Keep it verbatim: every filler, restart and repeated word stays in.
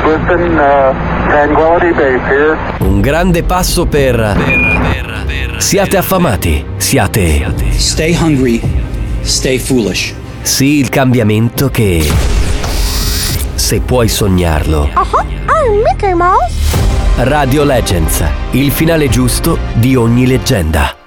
Houston, uh, Tranquility Base here. Un grande passo per... per, per siate affamati, siate... Stay hungry, stay foolish. Sì, il cambiamento che... se puoi sognarlo. Uh-huh. I'm Mickey Mouse. Radio Legends, il finale giusto di ogni leggenda.